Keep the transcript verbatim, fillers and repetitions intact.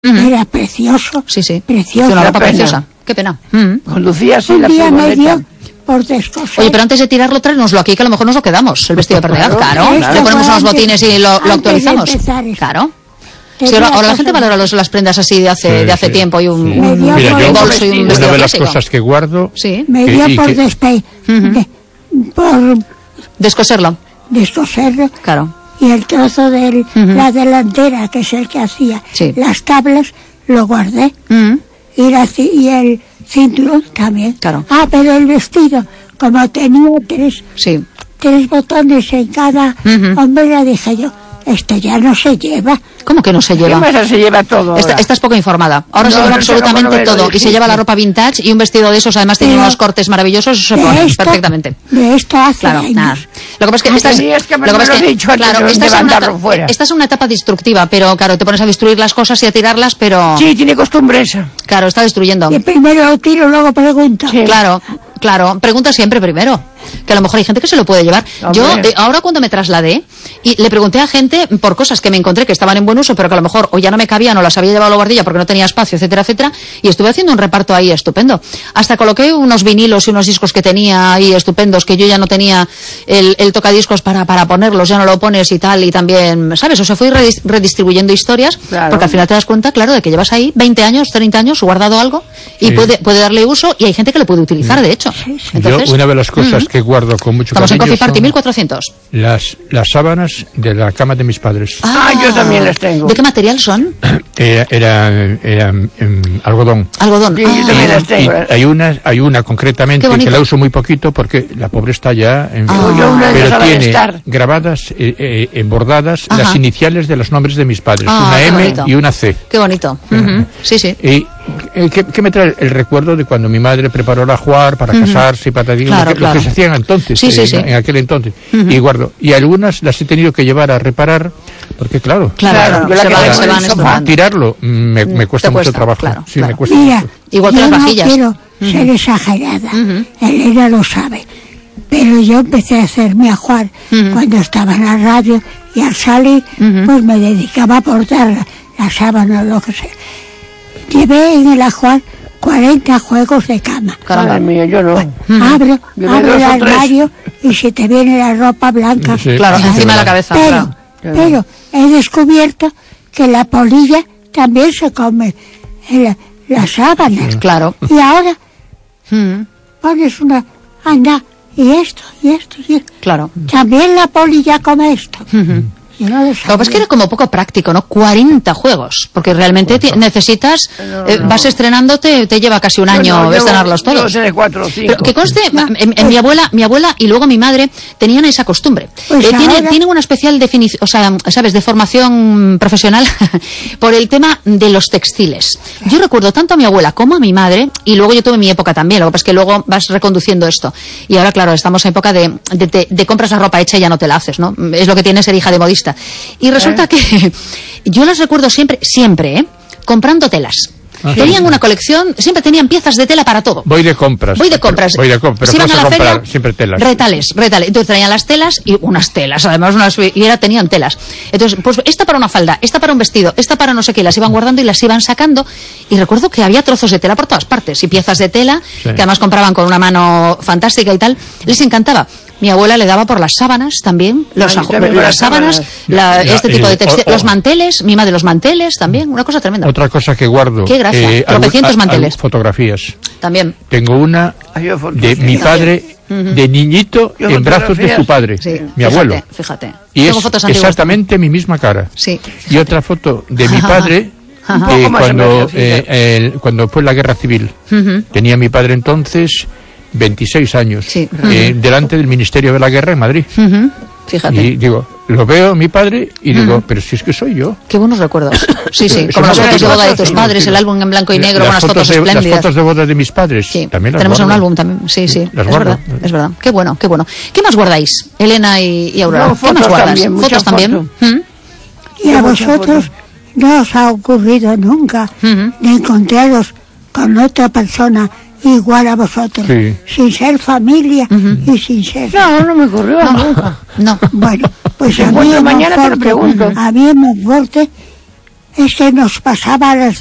Uh-huh. Era precioso. Sí, sí. Precioso. Una ropa preciosa. Qué pena. Uh-huh. Conducía así un la día furgoneta. me dio por descoser. Oye, pero antes de tirarlo, tráenoslo aquí, que a lo mejor nos lo quedamos, el vestido de pertegaz. Claro, Esto claro. Le ponemos fue unos antes- botines y lo, lo actualizamos. antes de empezar esto. Claro. Te Sí, ahora, voy a ahora la pasar- gente valora los- las prendas así de hace, Sí, de hace sí, tiempo y un, sí. un, Me dio Mira, por- yo- un bolso y un Una vestido Una de las clásico. cosas que guardo... Sí, Me que- dio y por que- despe... Ujú. de- por descoserlo, descoserlo. claro. Y el trozo de Ujú. la delantera, que es el que hacía Sí. las tablas, lo guardé. Mm. Y, la ci- y el cinturón también. Claro. Ah, pero el vestido, como tenía tres, Sí, tres botones en cada Ujú. hombre, dije yo, esto ya no se lleva. ¿cómo que no se ¿Qué lleva? más se lleva todo Esta, ahora? estás poco informada. Ahora No, se lleva no, absolutamente no, no me lo todo. Y dijiste. se lleva la ropa vintage y un vestido de esos, además tiene Pero unos cortes maravillosos, eso se de pone esto- perfectamente. De esto hace Claro, años. nada. Lo que pasa es que Ah, esta es, tenías que lo que haberme pasa es lo que, dicho antes claro, de esta es, una, mandarlo fuera. esta es una etapa destructiva, pero claro, te pones a destruir las cosas y a tirarlas, pero Sí, tiene costumbre esa. claro, está destruyendo. Y primero lo tiro, luego pregunto. Sí. Claro, claro, pregunta siempre primero. Que a lo mejor hay gente que se lo puede llevar. Hombre. Yo, eh, ahora cuando me trasladé, y le pregunté a gente por cosas que me encontré que estaban en buen uso, pero que a lo mejor o ya no me cabían o las había llevado a la guardilla porque no tenía espacio, etcétera, etcétera, y estuve haciendo un reparto ahí estupendo. Hasta coloqué unos vinilos y unos discos que tenía ahí estupendos, que yo ya no tenía el, el tocadiscos para, para ponerlos, ya no lo pones y tal, y también, ¿sabes? O sea, fui redis- redistribuyendo historias, Claro. porque al final te das cuenta, claro, de que llevas ahí veinte años, treinta años guardado algo, y Sí. puede, puede darle uso, y hay gente que le puede utilizar, de hecho. Entonces, Yo, una de las cosas mm. que guardo con mucho Estamos en cariño Coffee Party son mil cuatrocientos. las, las sábanas de la cama de mis padres. Ah, yo también las tengo. ¿De qué material son? Era, era, era, em, algodón. Algodón. Sí, yo Ah. también las Y tengo. hay una, hay una concretamente Qué bonito. que la uso muy poquito porque la pobre está ya en Ah. Yo una de pero esas la de tiene estar. grabadas, eh, eh, embordadas Ajá. las iniciales de los nombres de mis padres, Ah, una qué M bonito. y una C. Qué bonito. Ujú. Sí, sí. Y eh, ¿qué, qué me trae el recuerdo de cuando mi madre preparó la juar para casarse y para Claro, lo, que, claro. lo que se hacían entonces, Sí, sí, eh, sí. en aquel entonces. Y guardo. Y algunas las he tenido que llevar a reparar porque claro, Claro, Claro, yo la se que van, tengo se en van el sofá. estropeando. tirarlo mm, me, me cuesta Te mucho cuesta, trabajo. claro, sí, claro. me cuesta Mira, mucho. Igual que yo las no vajillas. quiero ser exagerada. Elena lo sabe. Pero yo empecé a hacerme ajuar Ujú. cuando estaba en la radio y al salir, Ujú. pues me dedicaba a portar la, la sábana o lo que sea. Llevé en el ajuar cuarenta juegos de cama. Caramba. Madre mía, yo no. Abro, Llevé abro el dos o tres. armario y se te viene la ropa blanca. Sí. Claro, Sí, encima de la verdad. cabeza. Pero, claro. pero he descubierto que la polilla también se come en la- las sábanas. Claro. Y ahora Mm, pones una, anda, y esto, y esto, y esto. Claro. También la polilla come esto. Ujú. Yo no lo Lo que pasa es que sabía. era como poco práctico, ¿no? cuarenta juegos, porque realmente ti- necesitas, eh, vas estrenándote, te lleva casi un Yo año no, yo- estrenarlos Yo todos. sé de cuatro o cinco. Pero que conste, en, en mi abuela, mi abuela y luego mi madre tenían esa costumbre. Pues Eh, tiene, ahora- tienen una especial definición, o sea, sabes, de formación profesional por el tema de los textiles. Yo recuerdo tanto a mi abuela como a mi madre, y luego yo tuve mi época también, lo que pasa es que luego vas reconduciendo esto. Y ahora, claro, estamos en época de, de, de- de compras la ropa hecha y ya no te la haces, ¿no? Es lo que tiene ser hija de modista. Y resulta que yo las recuerdo siempre, siempre, ¿eh? Comprando telas. Ah, Tenían sí. una colección, siempre tenían piezas de tela para todo. Voy de compras. Voy de compras. Voy de compras. Se Pero iban a vas la a comprar feria, siempre telas. Retales, retales. Entonces traían las telas y unas telas, además unas, y era, tenían telas. Entonces, pues esta para una falda, esta para un vestido, esta para no sé qué, las iban guardando y las iban sacando. Y recuerdo que había trozos de tela por todas partes y piezas de tela Sí. que además compraban con una mano fantástica y tal. Les encantaba. Mi abuela le daba por las sábanas también, los Ay, ajo- también por las las sábanas, sábanas. la- Ya, este tipo eh, de textiles, o- o- los manteles, mi madre los manteles también, una cosa tremenda. Otra cosa que guardo. Qué gracia, tropecientos algu- manteles. algu- Fotografías. También. Tengo una Ay, yo fotos de mi mías. padre, de niñito, Yo en brazos de fotografías. su padre, Sí, mi fíjate, abuelo. Fíjate. Y Tengo es fotos antiguas exactamente mi misma cara. Sí, Y otra foto de mi Ajá. padre, Ajá. Un eh, poco más cuando, envejecida. eh, el- cuando fue la guerra civil. Ujú. Tenía mi padre entonces veintiséis años, Sí. eh, delante del Ministerio de la Guerra en Madrid. Ujú. Fíjate. Y digo, lo veo mi padre y digo, pero si es que soy yo. Qué buenos recuerdos. Sí, sí, Eso como las no fotos de digo. boda de tus Sí, padres, sí. el álbum en blanco y negro Las con unas fotos de, Las espléndidas. fotos de boda de mis padres, Sí, también las tenemos un guardo. álbum también, sí, sí, Las es guardo. verdad, es verdad. Qué bueno, qué bueno. ¿Qué más guardáis, Elena y, y Aurora? No, ¿Qué fotos más guardas? también, muchas ¿Fotos también? fotos. ¿Mm? Y a Qué mucha vosotros foto. no os ha ocurrido nunca Ujú. de encontraros con otra persona igual a vosotros, Sí. sin ser familia y sin ser... No, no me ocurrió No, nunca. no. Bueno, pues Si a mí encuentro en mañana te lo Monforte, pregunto. a mí en Monforte es que nos pasaba las